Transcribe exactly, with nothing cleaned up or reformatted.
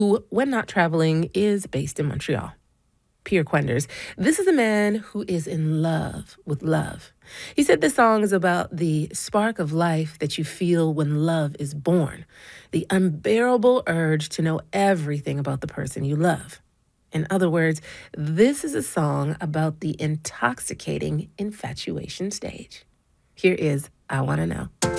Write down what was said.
who, when not traveling, is based in Montreal. Pierre Quenders. This is a man who is in love with love. He said this song is about the spark of life that you feel when love is born, the unbearable urge to know everything about the person you love. In other words, this is a song about the intoxicating infatuation stage. Here is I Wanna Know.